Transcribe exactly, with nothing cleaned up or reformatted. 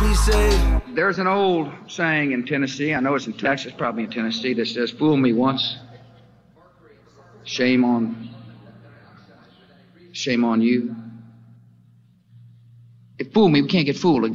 be saved. There's an old saying in Tennessee, I know it's in Texas, probably in Tennessee, that says, fool me once, shame on, shame on you. If fool me, we can't get fooled again.